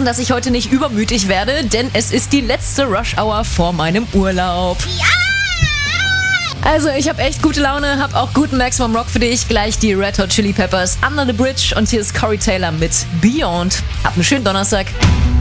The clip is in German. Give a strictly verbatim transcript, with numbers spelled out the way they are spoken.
aufpassen, dass ich heute nicht übermütig werde, denn es ist die letzte Rush Hour vor meinem Urlaub. Ja! Also, ich habe echt gute Laune, habe auch guten Maximum Rock für dich. Gleich die Red Hot Chili Peppers, Under the Bridge und hier ist Corey Taylor mit Beyond. Hab einen schönen Donnerstag.